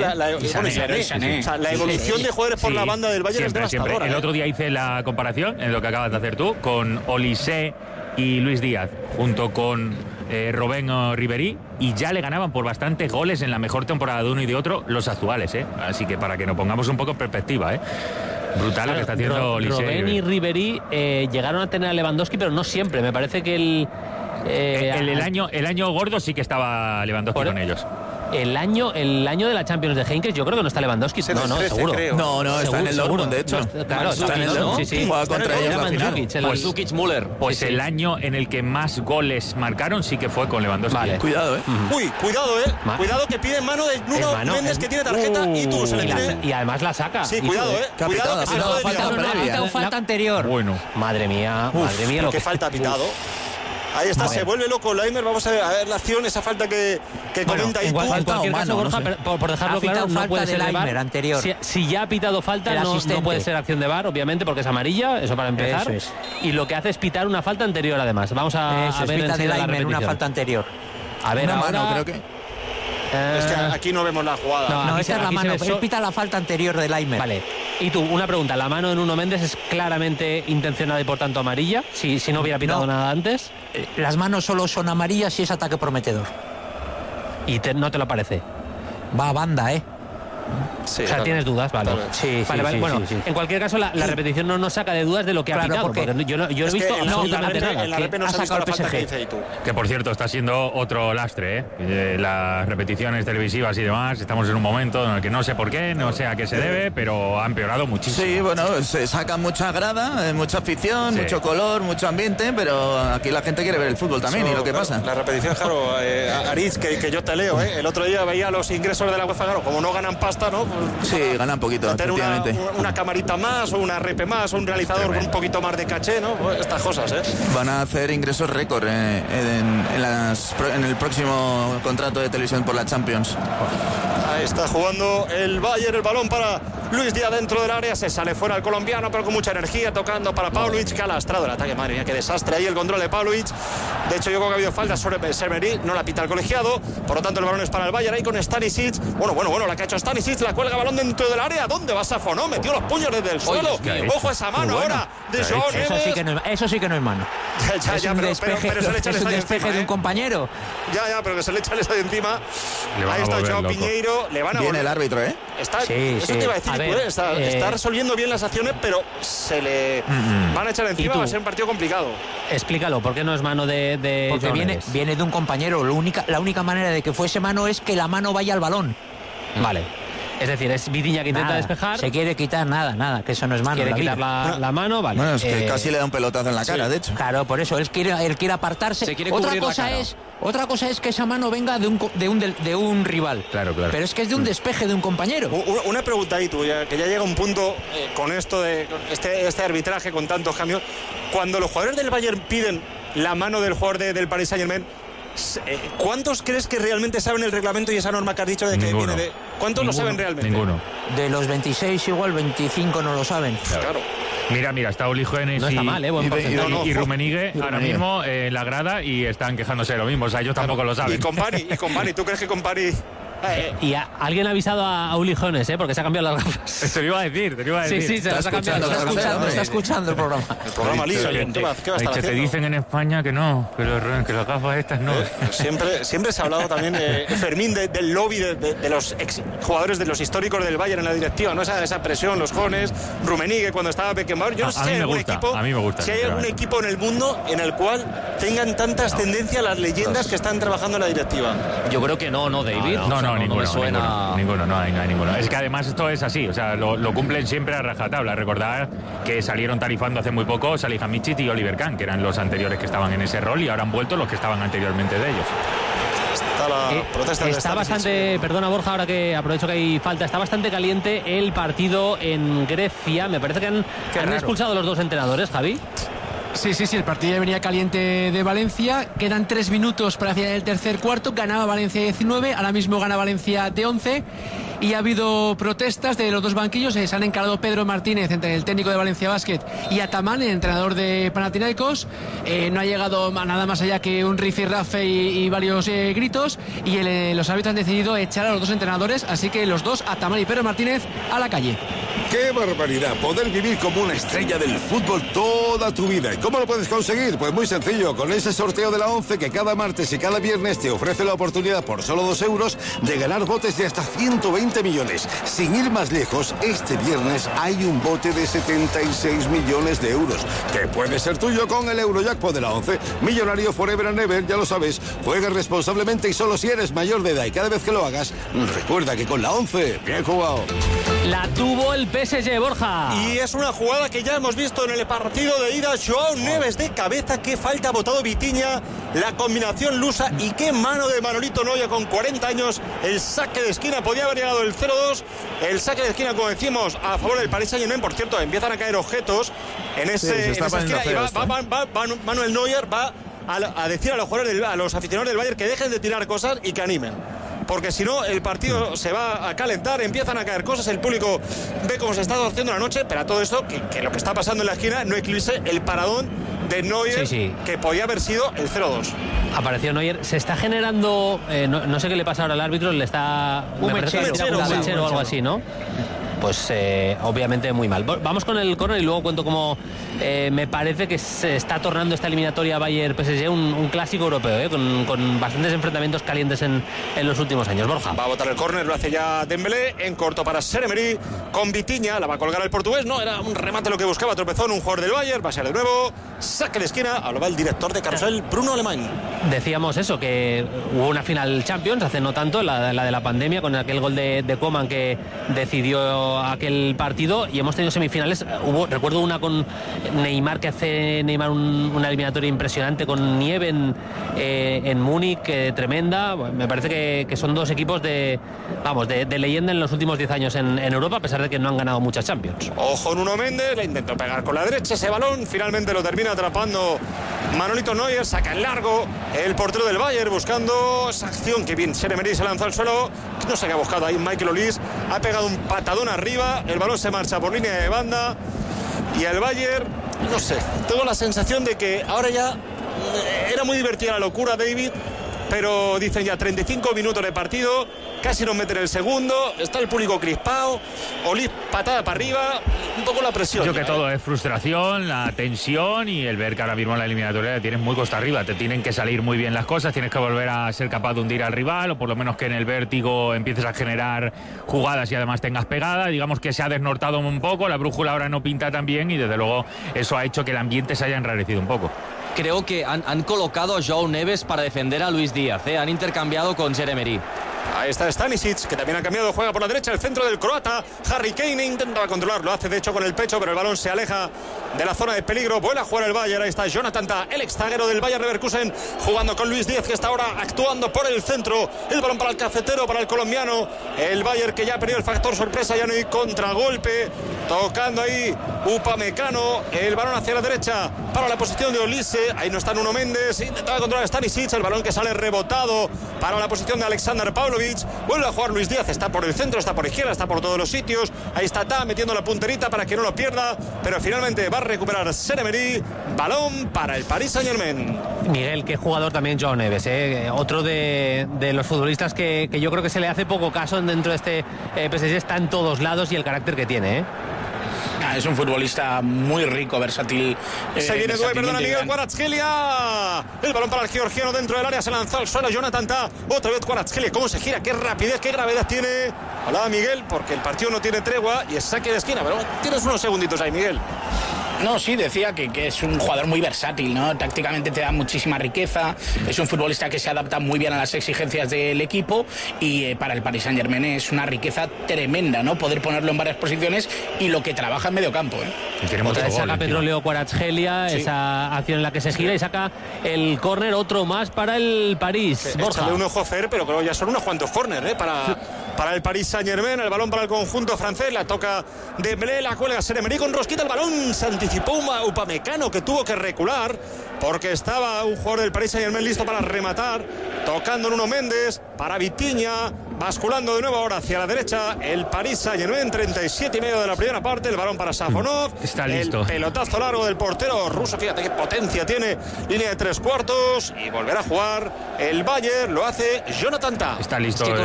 la evolución de jugadores por la banda del Bayern es devastadora. El otro día hice la comparación, en lo que acabas de hacer tú, con Olise y Luis Díaz, junto con Robben o Ribéry, y ya le ganaban por bastantes goles en la mejor temporada de uno y de otro los actuales, así que para que nos pongamos un poco en perspectiva, brutal lo que está haciendo Olise. Robben y Ribéry llegaron a tener a Lewandowski, pero no siempre. Me parece que el año gordo sí que estaba Lewandowski con ellos. El año de la Champions de Heynckes, yo creo que no está Lewandowski. No, seguro. No, está en el Dortmund, de hecho. Claro, está en el Dortmund. Sí. Juega contra ellos la final. Mandzukic, Müller. Pues el año en el que más goles marcaron sí que fue con Lewandowski. Vale. Cuidado, Uy, cuidado que pide mano de Nuno Méndez, que tiene tarjeta y tú se le pide. Y además la saca. Sí, cuidado, cuidado que se puede falta anterior. Bueno. Madre mía, lo que falta pitado. Ahí está, se vuelve loco Laimer. Vamos a ver la acción, esa falta que comenta ahí. En cualquier caso, Borja, por dejarlo claro, no puede ser de VAR. Anterior. Si ya ha pitado falta, no puede ser acción de VAR, obviamente, porque es amarilla, eso para empezar. Eso es. Y lo que hace es pitar una falta anterior, además. Vamos a ver enseguida la repetición. Una falta anterior. A ver, una ahora... mano, creo que... Es que aquí no vemos la jugada. No, esta es la mano. Él pita la falta anterior del Aimer. Vale. Y tú, una pregunta. ¿La mano de Nuno Méndez es claramente intencionada y por tanto amarilla? Si no hubiera pitado nada antes. Las manos solo son amarillas si es ataque prometedor. ¿Y no te lo parece? Va a banda, Sí, o sea, tienes dudas, vale. Sí, vale. Bueno, en cualquier caso, la repetición no nos saca de dudas de lo que ha pitado, porque yo no he visto absolutamente nada. En la RP no se ha visto la falta que dice tú. Que por cierto está siendo otro lastre, las repeticiones televisivas y demás. Estamos en un momento en el que no sé por qué, no sé a qué se debe, pero ha empeorado muchísimo. Sí, bueno, se saca mucha grada, mucha afición, mucho color, mucho ambiente, pero aquí la gente quiere ver el fútbol también y lo que pasa. La repetición, claro, Ariz, que yo te leo, el otro día veía los ingresos de la UEFA, claro, como no ganan pasta, ¿no? Sí, ganan poquito, efectivamente. Una camarita más, o una repe más, o un realizador con un poquito más de caché, ¿no? Estas cosas, Van a hacer ingresos récord en el próximo contrato de televisión por la Champions. Ahí está jugando el Bayern, el balón para Luis Díaz dentro del área, se sale fuera el colombiano, pero con mucha energía, tocando para Pavlovic, que ha lastrado el ataque. Madre mía, qué desastre ahí el control de Pavlovic. De hecho, yo creo que ha habido falta sobre Sermery, no la pita el colegiado, por lo tanto el balón es para el Bayern ahí con Stanisic. Bueno, la que ha hecho Stanisic, la cuelga balón dentro del área. ¿Dónde va Safonó? Metió los puños desde el suelo. Ojo a esa mano ahora de Joao Neves. Eso sí que no es mano. Es un despeje de un compañero. Ya, pero que se le echa el estadio encima. Ahí está Joao Piñeiro. Le van a Viene el árbitro, eso te iba a decir, está resolviendo bien las acciones, pero se le van a echar encima. Va a ser un partido complicado. Explícalo, ¿por qué no es mano de porque viene de un compañero. La única manera de que fuese mano es que la mano vaya al balón. Vale. Es decir, es Vidiña que intenta despejar. Se quiere quitar nada, que eso no es mano. Quiere quitar la mano, vale. Bueno, es que casi le da un pelotazo en la cara, de hecho. Claro, por eso, él quiere apartarse. Otra cosa es que esa mano venga de un rival. Claro. Pero es que es de un despeje de un compañero. Una pregunta ahí tuya, que ya llega un punto con esto de este arbitraje con tantos cambios. Cuando los jugadores del Bayern piden la mano del jugador del Paris Saint-Germain, ¿cuántos crees que realmente saben el reglamento y esa norma que has dicho de que viene de... ¿Cuántos lo saben realmente? Ninguno. De los 26 igual 25 no lo saben. Claro. Mira, está Uli Hoeneß no está mal, y Rummenigge ahora mismo en la grada y están quejándose de lo mismo. O sea, ellos tampoco lo saben. Y Company, ¿tú crees que Company... Y alguien ha avisado a Uli Hoeneß, porque se ha cambiado las gafas. Te lo iba a decir. Sí, se las ha cambiado. Está escuchando el programa. El programa liso. ¿Qué va a estar haciendo? Te dicen en España que no, que las gafas estas no. Siempre se ha hablado también, Fermín, del lobby de los jugadores de los históricos del Bayern en la directiva, ¿no? Esa presión, los jóvenes, Rummenigge cuando estaba Beckenbauer. Yo no sé si hay algún equipo, si hay algún equipo en el mundo en el cual tengan tanta ascendencia las leyendas que están trabajando en la directiva. Yo creo que no, David. Ninguno, no hay ninguno. Es que además esto es así, o sea, lo cumplen siempre a rajatabla. Recordad que salieron tarifando hace muy poco Salihamidzic y Oliver Kahn, que eran los anteriores que estaban en ese rol, y ahora han vuelto los que estaban anteriormente de ellos. Está bastante, perdona Borja, ahora que aprovecho que hay falta, está bastante caliente el partido en Grecia. Me parece que han expulsado los dos entrenadores, Javi. Sí, el partido ya venía caliente de Valencia. Quedan 3 minutos para hacer el tercer cuarto. Ganaba Valencia 19, ahora mismo gana Valencia de 11. Y ha habido protestas de los dos banquillos. Se han encarado Pedro Martínez, entre el técnico de Valencia Basket, y Ataman, el entrenador de Panathinaikos. No ha llegado a nada más allá que un rifirrafe y varios gritos. Y los árbitros han decidido echar a los dos entrenadores. Así que los dos, Ataman y Pedro Martínez, a la calle. ¡Qué barbaridad! Poder vivir como una estrella del fútbol toda tu vida. ¿Y cómo lo puedes conseguir? Pues muy sencillo, con ese sorteo de la 11 que cada martes y cada viernes te ofrece la oportunidad por solo 2 euros de ganar botes de hasta 120 millones. Sin ir más lejos, este viernes hay un bote de 76 millones de euros que puede ser tuyo con el Eurojackpot de la 11. Millonario forever and ever, ya lo sabes. Juega responsablemente y solo si eres mayor de edad, y cada vez que lo hagas, recuerda que con la 11, bien jugado. La tuvo el PSG, Borja. Y es una jugada que ya hemos visto en el partido de ida. Joao Neves de cabeza, qué falta ha botado Vitinha, la combinación lusa, y qué mano de Manolito Neuer con 40 años. El saque de esquina, podía haber llegado el 0-2. El saque de esquina, como decimos, a favor del Paris Saint-Germain. Por cierto, empiezan a caer objetos en esa esquina. Y va Manuel Neuer, va a decir a los jugadores, a los aficionados del Bayern, que dejen de tirar cosas y que animen. Porque si no, el partido se va a calentar, empiezan a caer cosas, el público ve cómo se está torciendo la noche, pero a todo esto, que lo que está pasando en la esquina no eclipse el paradón de Neuer, que podía haber sido el 0-2. Apareció Neuer. Se está generando, no sé qué le pasa ahora al árbitro, le está... Un mechero o algo así, ¿no? Pues obviamente muy mal. Vamos con el córner y luego cuento cómo me parece que se está tornando esta eliminatoria Bayern-PSG un clásico europeo, con bastantes enfrentamientos calientes en los últimos años. Borja. Va a botar el córner, lo hace ya Dembélé, en corto para Ser-Emery, con Vitinha, la va a colgar el portugués, no, era un remate lo que buscaba, tropezó en un jugador del Bayern, va a ser de nuevo, saque de esquina, hablaba el director de Carrusel, Bruno Alemán. Decíamos eso, que hubo una final Champions hace no tanto, la de la pandemia, con aquel gol de Koeman que decidió aquel partido, y hemos tenido semifinales. Recuerdo una con Neymar, que hace Neymar una eliminatoria impresionante con nieve en Múnich, tremenda. Me parece que son dos equipos de leyenda en los últimos 10 años en Europa, a pesar de que no han ganado muchas Champions. Ojo Nuno Méndez, le intentó pegar con la derecha ese balón, finalmente lo termina atrapando Manolito Neuer, saca en largo el portero del Bayern buscando esa acción. Que bien, Ser-Emery se lanzó al suelo, no sé qué ha buscado ahí Michael Olise, ha pegado un patadón arriba, el balón se marcha por línea de banda y el Bayern, no sé, tengo la sensación de que ahora ya era muy divertida la locura, David, pero dicen ya 35 minutos de partido, casi nos meten el segundo, está el público crispado, Olise patada para arriba, un poco la presión. Yo que todo es frustración, la tensión y el ver que ahora mismo en la eliminatoria la tienes muy costa arriba, te tienen que salir muy bien las cosas, tienes que volver a ser capaz de hundir al rival, o por lo menos que en el vértigo empieces a generar jugadas y además tengas pegada. Digamos que se ha desnortado un poco, la brújula ahora no pinta tan bien y desde luego eso ha hecho que el ambiente se haya enrarecido un poco. Creo que han colocado a João Neves para defender a Luis Díaz, han intercambiado con Ser-Emery. Ahí está Stanisic, que también ha cambiado, juega por la derecha, el centro del croata. Harry Kane intentaba controlarlo, hace de hecho con el pecho, pero el balón se aleja de la zona de peligro. Vuelve a jugar el Bayern, ahí está Jonathan Tah, el ex zaguero del Bayern Leverkusen, jugando con Luis Díaz, que está ahora actuando por el centro. El balón para el cafetero, para el colombiano. El Bayern, que ya ha perdido el factor sorpresa, ya no hay contragolpe. Tocando ahí Upamecano, el balón hacia la derecha para la posición de Olise. Ahí no está Nuno Méndez, intentaba controlar a Stanisic, el balón que sale rebotado para la posición de Alexander Pavlovic. Vuelve a jugar Luis Díaz, está por el centro, está por izquierda, está por todos los sitios. Ahí está Tah metiendo la punterita para que no lo pierda, pero finalmente va a recuperar Ser-Emery. Balón para el Paris Saint-Germain. Miguel, qué jugador también João Neves, otro de los futbolistas que yo creo que se le hace poco caso dentro de este PSG, está en todos lados y el carácter que tiene, Es un futbolista muy rico, versátil. Se viene Miguel Kvaratskhelia. El balón para el georgiano dentro del área, se lanzó al suelo Jonathan Tah. Otra vez Kvaratskhelia, cómo se gira, qué rapidez, qué gravedad tiene. Hola Miguel, porque el partido no tiene tregua y es saque de esquina, pero tienes unos segunditos ahí, Miguel. No, sí, decía que es un jugador muy versátil, ¿no? Tácticamente te da muchísima riqueza, es un futbolista que se adapta muy bien a las exigencias del equipo y para el Paris Saint-Germain es una riqueza tremenda, ¿no? Poder ponerlo en varias posiciones y lo que trabaja en medio campo, Saca Petróleo Kvaratskhelia, esa acción en la que se gira y saca el córner, otro más para el París. Échale un ojo, Fer, pero creo que ya son unos cuantos córner, para el Paris Saint-Germain. El balón para el conjunto francés, la toca Dembélé, la cuelga Ser-Emery con rosquita, el balón se anticipó Upamecano, que tuvo que recular porque estaba un jugador del Paris Saint-Germain listo para rematar, tocando Nuno Méndez para Vitinha, basculando de nuevo ahora hacia la derecha el Paris Saint-Germain, 37 y medio de la primera parte, el balón para Safonov, está listo, el pelotazo largo del portero ruso, fíjate qué potencia tiene, línea de 3/4 y volverá a jugar el Bayern, lo hace Jonathan Tah. Está listo. Es que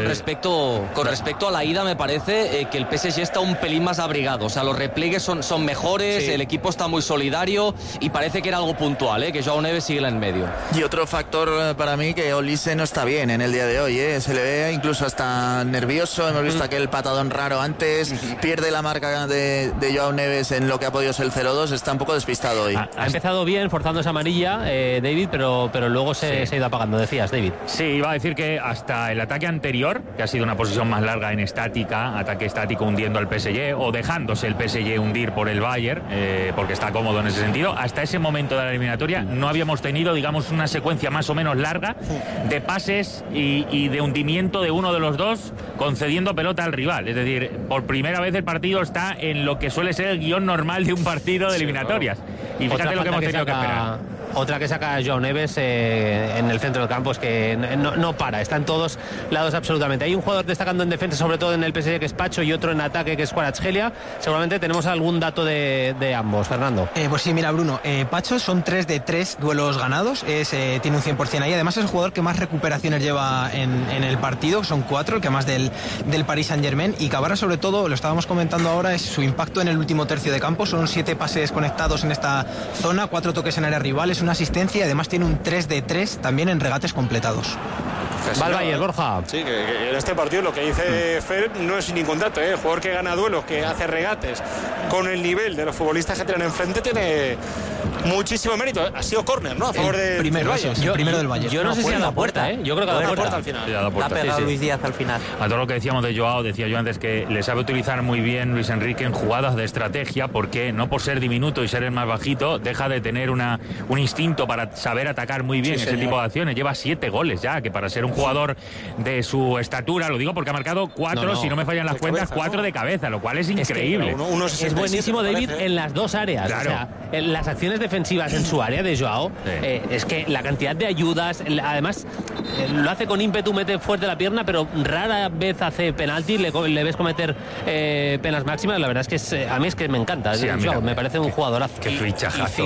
con respecto a la ida me parece que el PSG está un pelín más abrigado, o sea, los repliegues son mejores, el equipo está muy solidario y parece que era algo puntual, que João Neves sigue en medio. Y otro factor para mí, que Olise no está bien en el día de hoy, se le ve incluso hasta nervioso, hemos visto aquel patadón raro antes, pierde la marca de João Neves en lo que ha podido ser el 0-2, está un poco despistado hoy. Ha empezado bien forzando esa amarilla, David, pero luego se ha ido apagando, decías, David. Sí, iba a decir que hasta el ataque anterior, que ha sido una posición más larga en estática, ataque estático hundiendo al PSG o dejándose el PSG hundir por el Bayern, porque está cómodo en ese sentido, hasta ese momento de la eliminatoria no habíamos tenido, digamos, una secuencia más o menos larga de pases y de hundimiento de uno de los dos concediendo pelota al rival. Es decir, por primera vez el partido está en lo que suele ser el guión normal de un partido de eliminatorias. Y fíjate lo que hemos tenido que esperar. otra que saca Joao Neves en el centro del campo es que no para, está en todos lados absolutamente. Hay un jugador destacando en defensa, sobre todo en el PSG, que es Pacho, y otro en ataque, que es Kvaratskhelia. Seguramente tenemos algún dato de ambos, Fernando. Pues sí, mira, Bruno, Pacho son 3 de 3 duelos ganados, tiene un 100% ahí. Además es el jugador que más recuperaciones lleva en el partido, son 4, el que más del Paris Saint-Germain. Y Kvara, sobre todo, lo estábamos comentando ahora, es su impacto en el último tercio de campo. Son 7 pases conectados en esta zona, 4 toques en área rival, una asistencia, y además tiene un 3 de 3 también en regates completados. Va al Bayern, Borja. Sí, que en este partido lo que dice Fer no es ningún dato, El jugador que gana duelos, que hace regates con el nivel de los futbolistas que tienen enfrente, tiene muchísimo mérito. Ha sido córner, ¿no? A favor del Bayern. El primero del Bayern. Yo no sé si ha dado puerta, Yo creo que ha dado puerta al final. La ha pegado Luis Díaz al final. A todo lo que decíamos de Joao, decía yo antes que le sabe utilizar muy bien Luis Enrique en jugadas de estrategia, porque no por ser diminuto y ser el más bajito, deja de tener un instinto para saber atacar muy bien ese tipo de acciones. Lleva 7 goles ya, que para ser un jugador de su estatura, lo digo porque ha marcado 4, si no me fallan las cuentas, 4 de cabeza, lo cual es increíble. Es buenísimo, David, en las dos áreas. Claro. O sea, en las acciones defensivas en su área de Joao, es que la cantidad de ayudas, además lo hace con ímpetu, mete fuerte la pierna, pero rara vez hace penalti, le ves cometer penas máximas. La verdad es que a mí es que me encanta. Joao, me parece un jugadorazo. Qué fichajazo.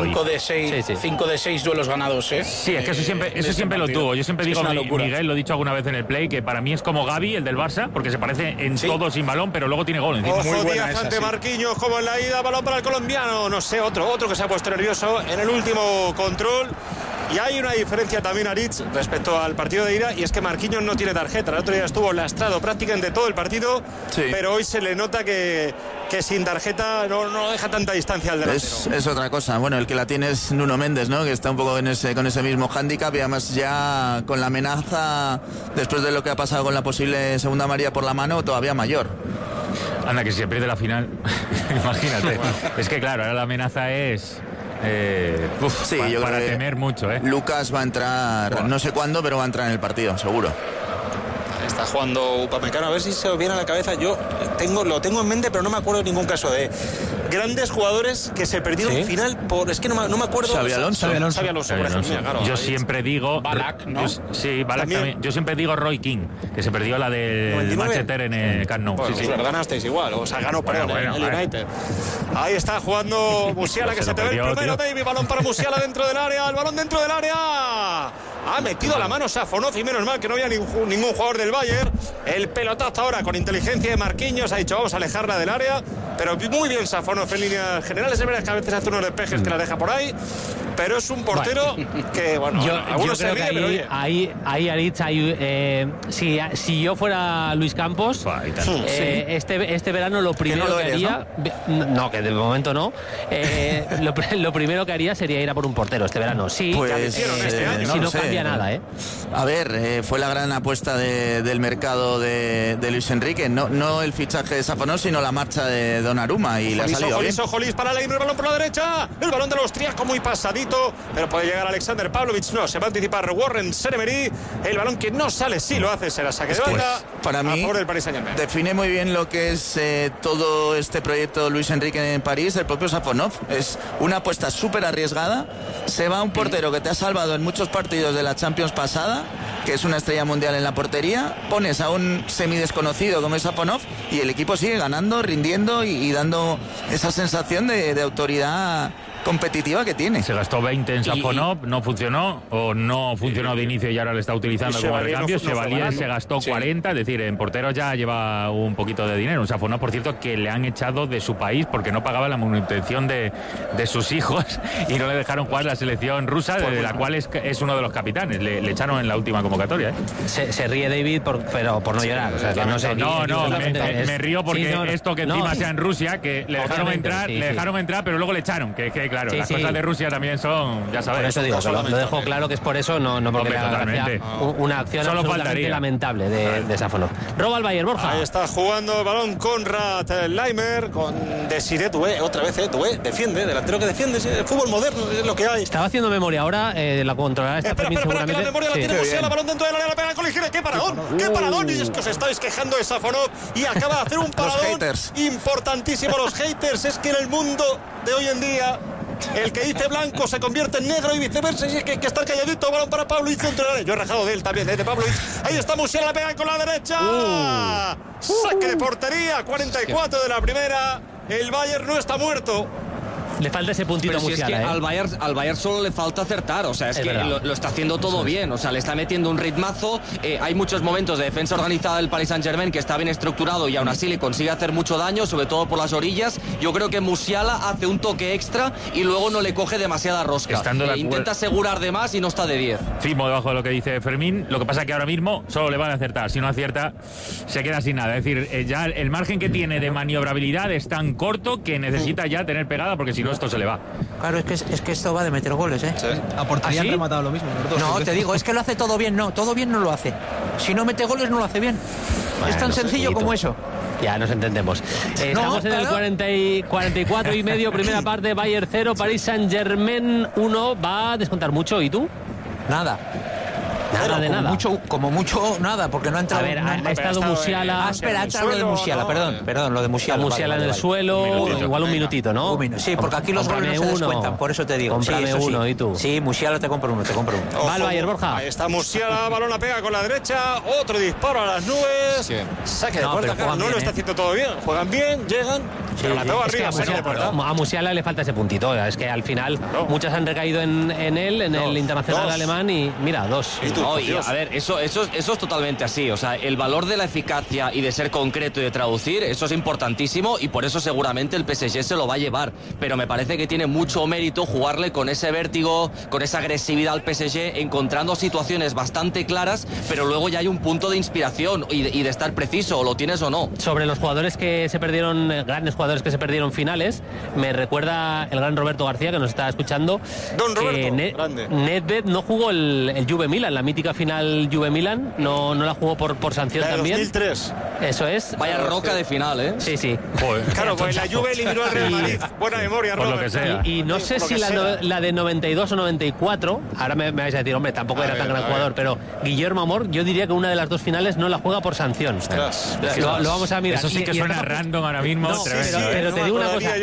5 de 6 duelos ganados, Sí, es que eso siempre lo tuvo. Yo siempre digo, Miguel, lo he dicho alguna vez en el Play, que para mí es como Gavi, el del Barça, porque se parece en todo sin balón, pero luego tiene gol. Ojo, Díaz ante Marquinhos, como en la ida, balón para el colombiano. No sé, otro que se ha puesto nervioso en el último control. Y hay una diferencia también, Aritz, respecto al partido de ida, y es que Marquinhos no tiene tarjeta. El otro día estuvo lastrado prácticamente todo el partido, pero hoy se le nota que sin tarjeta no deja tanta distancia al delantero. Es otra cosa. Bueno, el que la tiene es Nuno Méndez, ¿no? Que está un poco con ese mismo hándicap, y además ya con la amenaza, después de lo que ha pasado con la posible segunda amarilla por la mano, todavía mayor. Anda, que si se pierde la final, imagínate. Es que claro, ahora la amenaza es... yo para creo temer mucho, Lucas va a entrar, no sé cuándo, pero va a entrar en el partido, seguro. Está jugando Upamecano, a ver si se os viene a la cabeza. Yo lo tengo en mente, pero no me acuerdo de ningún caso de grandes jugadores que se perdieron final por... Es que no me acuerdo. Xabi Alonso, por ejemplo. Claro, yo siempre digo... Balak, ¿no? Balak también. Yo siempre digo Roy King, que se perdió la del Manchester en el Camp Nou. Pues ganasteis igual, o sea, ganó el United. Ahí está jugando Musiala, que se te ve el primero, David, balón para Musiala dentro del área, el balón dentro del área. Ha metido la mano Safonov, y menos mal que no había ningún jugador del Bayern. El pelotazo ahora con inteligencia de Marquinhos, ha dicho vamos a alejarla del área, pero muy bien Safonov en líneas generales. Es verdad que a veces hace unos despejes que la deja por ahí, pero es un portero que, yo creo que ahí Aritz, si yo fuera Luis Campos, este verano lo primero que haría, no, que de momento no, lo primero que haría sería ir a por un portero este verano. Sí, pues, si no cambia nada, A ver, fue la gran apuesta del mercado de Luis Enrique, no el fichaje de Safonov, sino la marcha de Donnarumma, y le ha salido bien. Jolis para Leiner, el balón por la derecha, el balón del austríaco muy pasadito, pero puede llegar Alexander Pavlovich, no, se va a anticipar Warren Seremery, el balón que no sale, sí lo hace, será saque de banda para mí, a favor del Paris Saint-Germain. Define muy bien lo que es todo este proyecto Luis Enrique en París, el propio Safonov. Es una apuesta súper arriesgada, se va un portero que te ha salvado en muchos partidos de la Champions pasada, que es una estrella mundial en la portería, pones a un semidesconocido como es Safonov y el equipo sigue ganando, rindiendo y dando esa sensación de autoridad competitiva que tiene. Se gastó 20 en Safonov, no funcionó, o no funcionó de inicio y ahora le está utilizando como recambio. Chevalier se gastó 40, es decir, en porteros ya lleva un poquito de dinero. Un Safonov, por cierto, que le han echado de su país porque no pagaba la manutención de sus hijos y no le dejaron jugar la selección rusa, de la cual es uno de los capitanes. Le echaron en la última convocatoria. Se ríe David, pero por no llorar. O sea, que no me río porque esto que encima sea en Rusia, que le dejaron entrar, pero luego le echaron, que claro, las cosas de Rusia también son, ya sabes. Por eso digo, lo dejo claro que es por eso, no porque le haga gracia una acción solo absolutamente lamentable de Safonov. Roba al Bayern, Borja. Ahí está jugando el balón Konrad Laimer con Desiré Doué, otra vez, Doué defiende, delantero que defiende, el fútbol moderno es lo que hay. Estaba haciendo memoria ahora, la controlará esta Espera, que la memoria la tiene Musiala, balón dentro del área, la pega con ligera, ¡qué paradón! Y es que os estáis quejando de Safonov y acaba de hacer un paradón importantísimo. Los haters, es que en el mundo de hoy en día El que dice blanco se convierte en negro y viceversa. Y es que hay que estar calladito. Balón para Pavlovic dentro del área. Yo he rajado de él también, de Pavlovic. Ahí está Musiala, la pega con la derecha. Saque de portería, 44 de la primera. El Bayern no está muerto. Le falta ese puntito pero si Musiala, es que al Bayern solo le falta acertar, o sea, es que lo está haciendo todo bien, o sea, le está metiendo un ritmazo, hay muchos momentos de defensa organizada del Paris Saint-Germain que está bien estructurado y aún así le consigue hacer mucho daño, sobre todo por las orillas. Yo creo que Musiala hace un toque extra y luego no le coge demasiada rosca. Intenta asegurar de más y no está de 10. Firmo debajo de lo que dice Fermín, lo que pasa es que ahora mismo solo le van a acertar, si no acierta se queda sin nada, es decir, ya el margen que tiene de maniobrabilidad es tan corto que necesita ya tener pegada, porque si no esto se le va. Claro, es que esto va de meter goles, ¿eh? Sí. A portería han rematado lo mismo. No, te digo, es que lo hace todo bien. No, todo bien no lo hace. Si no mete goles, no lo hace bien. Bueno, es tan sencillo como eso. Ya nos entendemos. Estamos en el 44 y medio, primera parte, Bayern 0, Paris Saint-Germain 1. ¿Va a descontar mucho? ¿Y tú? Nada. Nada de nada. Como mucho, nada, porque no ha entrado. A ver, ha estado Musiala. Espera, ha entrado lo de Musiala, perdón, lo de Musiala. Musiala en el suelo, igual un minutito, ¿no? Sí, porque aquí los goles no se descuentan, por eso te digo. Cómprame uno, ¿y tú? Sí, Musiala te compro uno. Va al Bayern, Borja. Ahí está Musiala, balón la pega con la derecha, otro disparo a las nubes. Saque de puerta, claro, no lo está haciendo todo bien. Juegan bien, llegan, pero la pega arriba. A Musiala le falta ese puntito, es que al final muchas han recaído en él, en el internacional alemán, y mira, 2. A ver, eso es totalmente así. O sea, el valor de la eficacia y de ser concreto y de traducir, eso es importantísimo y por eso seguramente el PSG se lo va a llevar. Pero me parece que tiene mucho mérito jugarle con ese vértigo, con esa agresividad al PSG, encontrando situaciones bastante claras, pero luego ya hay un punto de inspiración y de estar preciso, o lo tienes o no. Sobre los jugadores que se perdieron, grandes jugadores que se perdieron finales, me recuerda el gran Roberto García, que nos está escuchando. Don Roberto, Nedved no jugó el Juve Milan, la mítica final Juve Milan, no la jugó por sanción la de también. 2003. Eso es. Vaya roca de final, ¿eh? Sí. Joder. Claro, pues la Juve eliminó al Real Madrid. Buena memoria, por lo que sea. Y no sé si la de 92 o 94, ahora me vais a decir, hombre, tampoco era tan gran jugador, pero Guillermo Amor, yo diría que una de las dos finales no la juega por sanción. Lo vamos a mirar. Eso sí que suena random ahora mismo. No, pero te digo una cosa,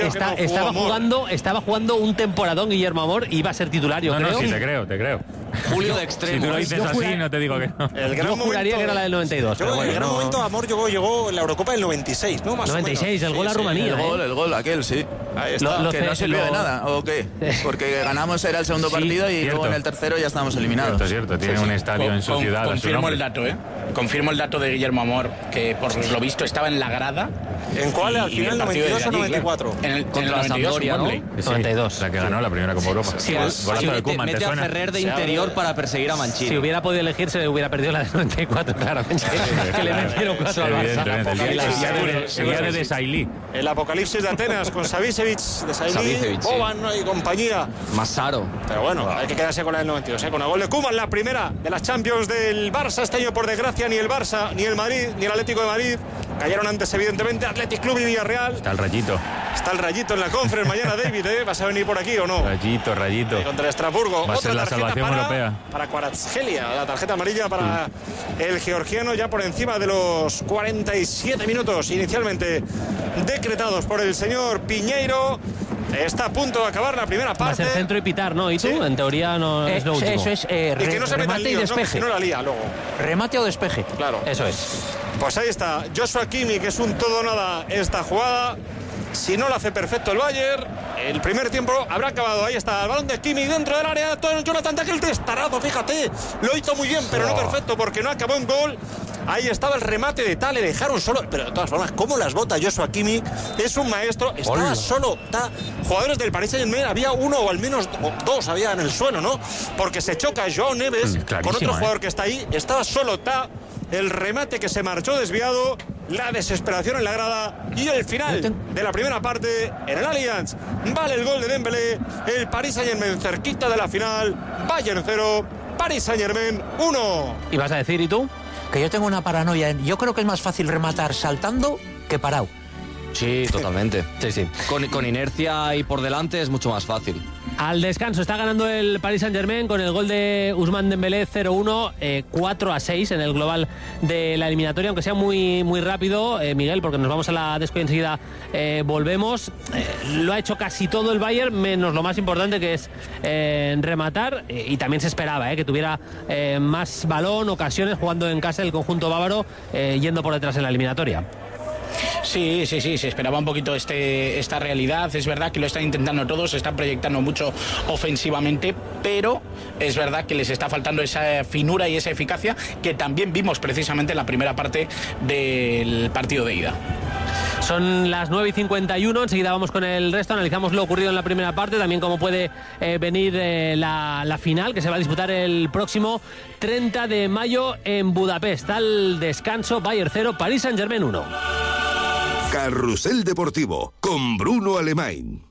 estaba jugando un temporadón Guillermo Amor y iba a ser titular, yo creo. No, sí, te creo. Julio de extremo. Si tú lo dices así, no te digo que no. Yo juraría que era la del 92. El gran momento de Amor llegó en la Eurocopa del 96, ¿no? Más 96, el gol a Rumanía. El gol, aquel, sí. Ahí está. Que no sirvió de nada, ¿o qué? Porque ganamos, era el segundo partido y luego en el tercero ya estábamos eliminados. Cierto. Tiene un estadio en su ciudad. Confirmo el dato, Confirmo el dato de Guillermo Amor, que por lo visto estaba en la grada. ¿En cuál? ¿Al final 92 o 94? Contra la Sampdoria, ¿no? 92. La que ganó la primera Copa Europa. Golazo de Koeman, mete a Ferrer de interior para perseguir a Mancini. Si hubiera podido elegir, se hubiera perdido la de 94, claramente. Que le metieron 4 al Barça. El día de Desailly. El apocalipsis de Atenas con Savicevic, Desailly, Boban y compañía. Massaro. Pero bueno, hay que quedarse con la del 92, con el gol de Koeman, la primera de las Champions del Barça. Este año, por desgracia, ni el Barça, ni el Madrid, ni el Atlético de Madrid cayeron antes, evidentemente, Athletic Club y Villarreal. Está el Rayito. Está el Rayito en la Conference mañana, David, ¿Vas a venir por aquí o no? Rayito. Contra el Estrasburgo. Va a ser la salvación europea. Para Kvaratskhelia, la tarjeta amarilla para el georgiano, ya por encima de los 47 minutos inicialmente decretados por el señor Piñeiro. Está a punto de acabar la primera parte. Va a ser centro y pitar, ¿no? ¿Y tú? Sí. En teoría no es lo último. Eso es, y que no se meta remate y despeje. No la lía luego. Remate o despeje. Claro. Eso es. Pues ahí está. Joshua Kimmich, que es un todo o nada esta jugada. Si no lo hace perfecto el Bayern, el primer tiempo habrá acabado. Ahí está el balón de Kimmich dentro del área. Jonathan Tah, el testarazo, fíjate. Lo hizo muy bien, pero no perfecto porque no acabó en gol. Ahí estaba el remate de Tah, le dejaron solo. Pero de todas formas, ¿cómo las bota Joshua Kimmich? Es un maestro. Estaba solo Tah. Jugadores del Paris Saint-Germain, había uno o al menos dos había en el suelo, ¿no? Porque se choca Joao Neves con otro jugador que está ahí. Estaba solo Tah. El remate que se marchó desviado, la desesperación en la grada y el final de la primera parte en el Allianz. Vale el gol de Dembélé, el Paris Saint-Germain cerquita de la final. Bayern 0, Paris Saint-Germain 1. ¿Y vas a decir, y tú? Que yo tengo una paranoia. Yo creo que es más fácil rematar saltando que parado. Sí, totalmente. Sí. Con inercia y por delante es mucho más fácil. Al descanso está ganando el Paris Saint-Germain con el gol de Ousmane Dembélé 0-1, 4-6 en el global de la eliminatoria, aunque sea muy, muy rápido, Miguel, porque nos vamos a la desco y enseguida volvemos. Lo ha hecho casi todo el Bayern, menos lo más importante, que es rematar, y también se esperaba que tuviera más balón, ocasiones, jugando en casa el conjunto bávaro, yendo por detrás en la eliminatoria. Sí, se esperaba un poquito esta realidad. Es verdad que lo están intentando todos, se están proyectando mucho ofensivamente, pero es verdad que les está faltando esa finura y esa eficacia que también vimos precisamente en la primera parte del partido de ida. Son las 9:51, enseguida vamos con el resto, analizamos lo ocurrido en la primera parte, también cómo puede venir la final, que se va a disputar el próximo 30 de mayo en Budapest. Al descanso, Bayern 0, Paris Saint-Germain 1. Carrusel Deportivo, con Bruno Alemán.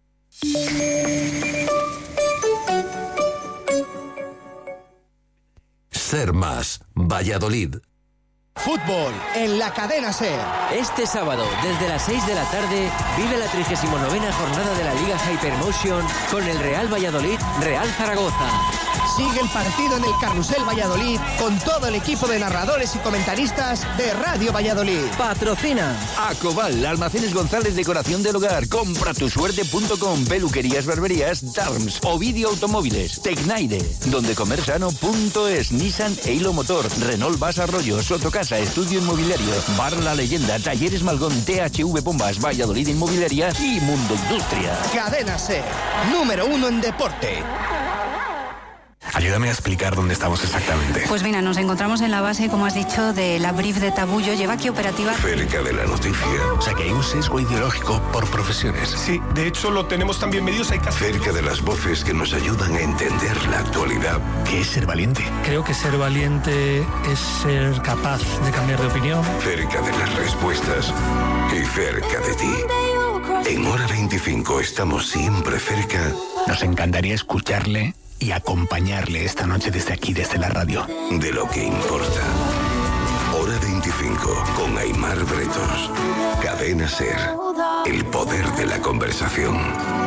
Ser Más, Valladolid. Fútbol en la cadena SER. Este sábado, desde las 6 de la tarde, vive la 39ª jornada de la Liga Hypermotion con el Real Valladolid, Real Zaragoza. Sigue el partido en el Carrusel Valladolid con todo el equipo de narradores y comentaristas de Radio Valladolid. Patrocina Acobal, Almacenes González, decoración del hogar, compratusuerte.com, peluquerías, barberías, Darms, Ovidio Automóviles, Tecnaide, dondecomersano.es, Nissan e Hilo Motor, Renault Vas Arroyo, Sotocasa, Estudio Inmobiliario, Bar La Leyenda, Talleres Malgón, THV Bombas, Valladolid Inmobiliaria y Mundo Industria. Cadena SER, número 1 en deporte. Ayúdame a explicar dónde estamos exactamente. Pues mira, nos encontramos en la base, como has dicho, de la Brief de Tabullo. Lleva aquí operativa... Cerca de la noticia. O sea que hay un sesgo ideológico por profesiones. Sí, de hecho lo tenemos también medidos. Hay casos... Cerca de las voces que nos ayudan a entender la actualidad. ¿Qué es ser valiente? Creo que ser valiente es ser capaz de cambiar de opinión. Cerca de las respuestas y cerca de ti. En Hora 25 estamos siempre cerca. Nos encantaría escucharle y acompañarle esta noche desde aquí, desde la radio. De lo que importa. Hora 25 con Aimar Bretos. Cadena SER. El poder de la conversación.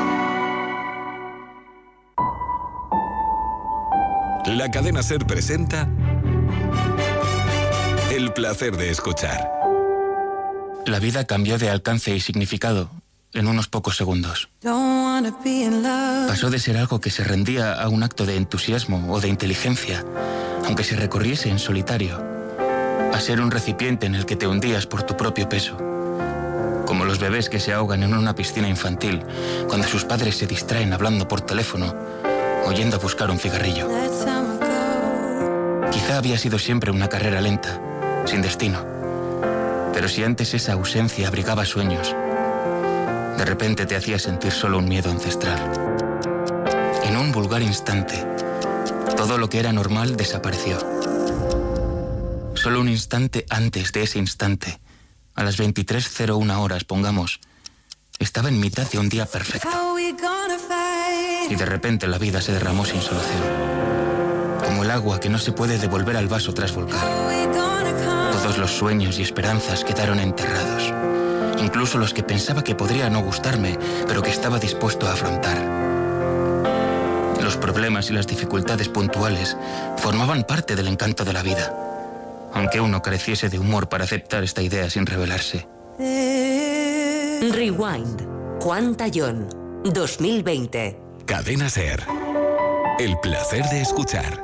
La cadena SER presenta El placer de escuchar. La vida cambió de alcance y significado en unos pocos segundos. Pasó de ser algo que se rendía a un acto de entusiasmo o de inteligencia, aunque se recorriese en solitario, a ser un recipiente en el que te hundías por tu propio peso, como los bebés que se ahogan en una piscina infantil cuando sus padres se distraen hablando por teléfono o yendo a buscar un cigarrillo. Quizá había sido siempre una carrera lenta, sin destino, pero si antes esa ausencia abrigaba sueños, de repente te hacía sentir solo un miedo ancestral. En un vulgar instante, todo lo que era normal desapareció. Solo un instante antes de ese instante, a las 23:01 horas, pongamos, estaba en mitad de un día perfecto. Y de repente la vida se derramó sin solución. Como el agua que no se puede devolver al vaso tras volcar. Todos los sueños y esperanzas quedaron enterrados. Incluso los que pensaba que podría no gustarme, pero que estaba dispuesto a afrontar. Los problemas y las dificultades puntuales formaban parte del encanto de la vida, aunque uno careciese de humor para aceptar esta idea sin rebelarse. Rewind, Juan Tallón, 2020. Cadena SER. El placer de escuchar.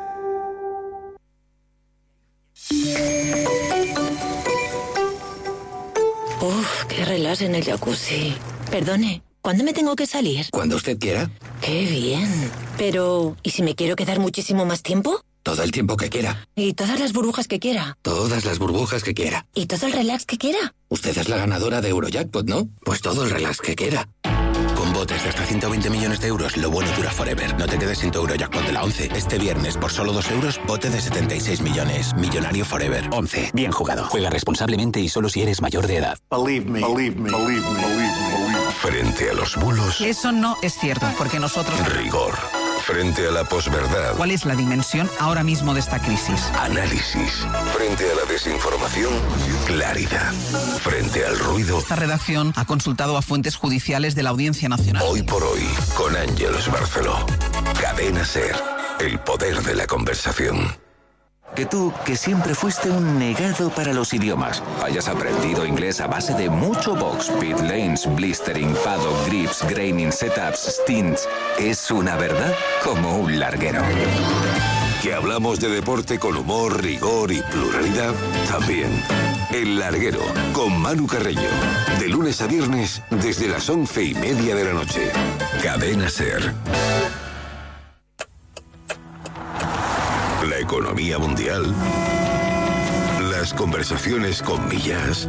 Uf, qué relax en el jacuzzi. Perdone, ¿cuándo me tengo que salir? Cuando usted quiera. Qué bien. Pero, ¿y si me quiero quedar muchísimo más tiempo? Todo el tiempo que quiera. ¿Y todas las burbujas que quiera? Todas las burbujas que quiera. ¿Y todo el relax que quiera? Usted es la ganadora de Eurojackpot, ¿no? Pues todo el relax que quiera. Con botes de hasta 120 millones de euros, lo bueno dura forever. No te quedes sin tu Eurojackpot de la 11. Este viernes, por solo 2 euros, bote de 76 millones. Millonario forever. 11. Bien jugado. Juega responsablemente y solo si eres mayor de edad. Believe me, believe me, believe me, believe me, believe me. Frente a los bulos. Eso no es cierto, porque nosotros... Rigor. Frente a la posverdad. ¿Cuál es la dimensión ahora mismo de esta crisis? Análisis. Frente a la desinformación, claridad. Frente al ruido. Esta redacción ha consultado a fuentes judiciales de la Audiencia Nacional. Hoy por hoy, con Ángeles Barceló. Cadena SER. El poder de la conversación. Que tú, que siempre fuiste un negado para los idiomas, hayas aprendido inglés a base de mucho box, pit lanes, blistering, paddock, grips, graining, setups, stints, es una verdad como un larguero. Que hablamos de deporte con humor, rigor y pluralidad, también. El Larguero, con Manu Carreño. De lunes a viernes, desde las 11:30 de la noche. Cadena SER. La economía mundial, las conversaciones con millas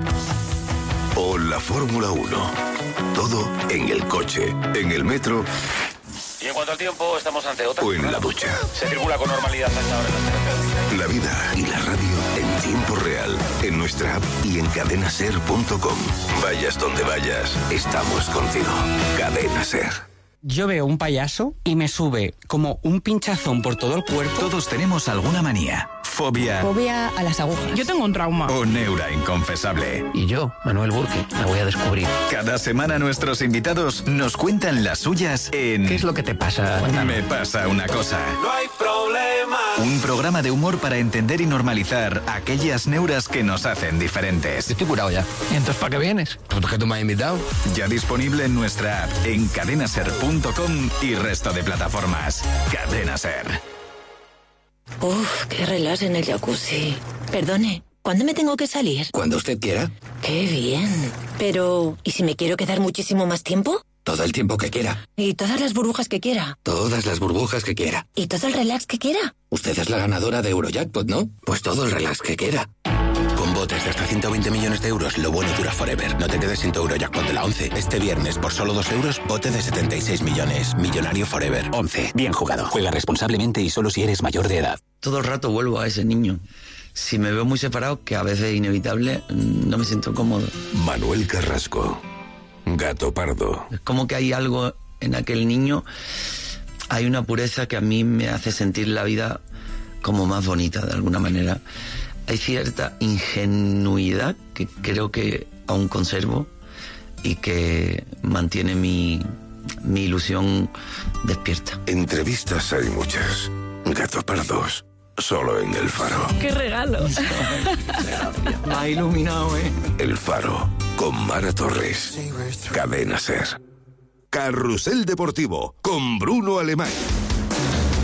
o la Fórmula 1. Todo en el coche, en el metro. Y en cuanto al tiempo, estamos ante otra. O en la ducha. Se circula con normalidad hasta ahora en las carreteras. La vida y la radio en tiempo real, en nuestra app y en cadenaser.com. Vayas donde vayas, estamos contigo. Cadena SER. Yo veo un payaso y me sube como un pinchazón por todo el cuerpo. Todos tenemos alguna manía. Fobia. Fobia a las agujas. Yo tengo un trauma. O neura inconfesable. Y yo, Manuel Burke, la voy a descubrir. Cada semana nuestros invitados nos cuentan las suyas en... ¿Qué es lo que te pasa? Me pasa una cosa. No hay problema. Un programa de humor para entender y normalizar aquellas neuras que nos hacen diferentes. Estoy curado ya. ¿Y entonces para qué vienes? ¿Por qué tú me has invitado? Ya disponible en nuestra app, en cadenaser.com y resto de plataformas. Cadena SER. Uf, qué relax en el jacuzzi. Perdone, ¿cuándo me tengo que salir? Cuando usted quiera. Qué bien. Pero, ¿y si me quiero quedar muchísimo más tiempo? Todo el tiempo que quiera. ¿Y todas las burbujas que quiera? Todas las burbujas que quiera. ¿Y todo el relax que quiera? Usted es la ganadora de Eurojackpot, ¿no? Pues todo el relax que quiera. Con botes de hasta 120 millones de euros, lo bueno dura forever. No te quedes sin tu Eurojackpot de la 11. Este viernes, por solo 2 euros, bote de 76 millones. Millonario forever. 11. Bien jugado. Juega responsablemente y solo si eres mayor de edad. Todo el rato vuelvo a ese niño. Si me veo muy separado, que a veces es inevitable, no me siento cómodo. Manuel Carrasco. Gato Pardo. Es como que hay algo en aquel niño, hay una pureza que a mí me hace sentir la vida como más bonita, de alguna manera. Hay cierta ingenuidad que creo que aún conservo y que mantiene mi ilusión despierta. Entrevistas hay muchas. Gato Pardos. Solo en El Faro. ¡Qué regalo! Me ha iluminado, ¿eh? El Faro, con Mara Torres. Cadena SER. Carrusel Deportivo, con Bruno Alemán.